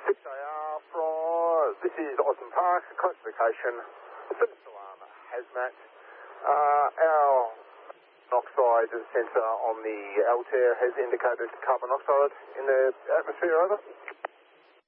6AR from, this is Austin Park, classification, service alarm, hazmat. Our monoxide sensor on the Altair has indicated carbon monoxide in the atmosphere, over.